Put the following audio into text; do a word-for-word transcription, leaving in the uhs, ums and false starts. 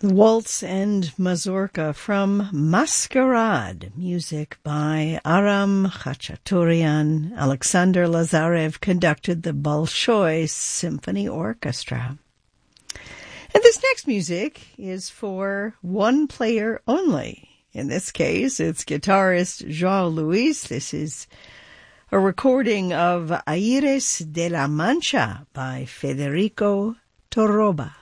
Waltz and Mazurka from Masquerade, music by Aram Khachaturian. Alexander Lazarev conducted the Bolshoi Symphony Orchestra. And this next music is for one player only. In this case, it's guitarist João Luis. This is a recording of Aires de la Mancha by Federico Torroba.